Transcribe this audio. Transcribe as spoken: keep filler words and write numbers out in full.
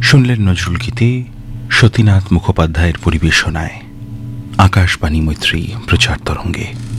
শুনলেন নজরুল গীতি সতীনাথ মুখোপাধ্যায়ের পরিবেশনায় আকাশবাণী মৈত্রী প্রচার তরঙ্গে।